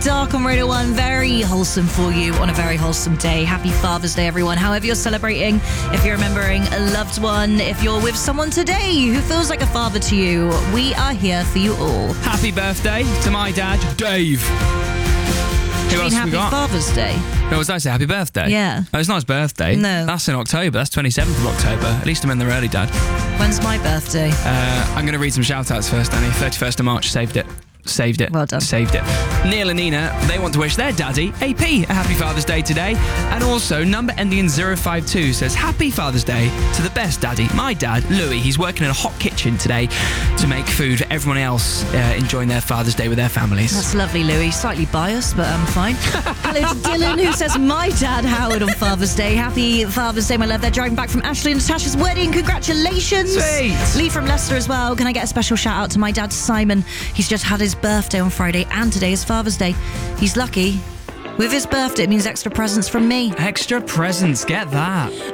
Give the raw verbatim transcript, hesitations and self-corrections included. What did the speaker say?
Dark on Radio one. Very wholesome for you on a very wholesome day. Happy Father's Day, everyone. However you're celebrating, if you're remembering a loved one, if you're with someone today who feels like a father to you, we are here for you all. Happy birthday to my dad, Dave. Who else Happy we got? Father's Day. No, was that say happy birthday? Yeah. Oh, it's not his birthday. No. That's in October. That's twenty-seventh of October. At least I'm in there early, Dad. When's my birthday? Uh, I'm going to read some shout-outs first, Danny. thirty-first of March. Saved it. Saved it. Well done. Saved it. Neil and Nina, they want to wish their daddy, A P, a happy Father's Day today. And also, number ending in zero five two says, happy Father's Day to the best daddy, my dad, Louis. He's working in a hot kitchen today to make food for everyone else uh, enjoying their Father's Day with their families. That's lovely, Louis. Slightly biased, but I'm fine. Hello to Dylan, who says, my dad, Howard, on Father's Day. Happy Father's Day, my love. They're driving back from Ashley and Natasha's wedding. Congratulations. Sweet. Lee from Leicester as well. Can I get a special shout out to my dad, Simon? He's just had his birthday on Friday, and today is Father's Day. He's lucky. With his birthday, it means extra presents from me. Extra presents, get that.